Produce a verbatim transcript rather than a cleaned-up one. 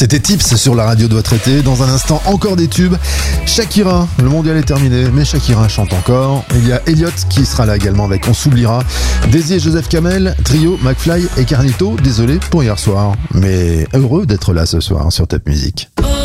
C'était Tips sur la radio de votre été. Dans un instant, encore des tubes. Shakira, le mondial est terminé, mais Shakira chante encore. Il y a Elliot qui sera là également avec On s'oubliera. Daisy et Joseph Kamel, trio, McFly et Carlito. Désolé pour hier soir, mais heureux d'être là ce soir sur Top Music.